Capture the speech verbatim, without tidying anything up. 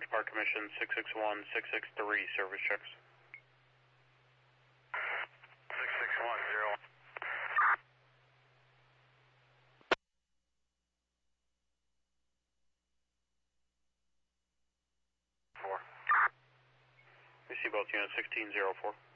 Park Commission six six one, six six three, service checks. six six one, zero one. Four. We see both units sixteen zero four.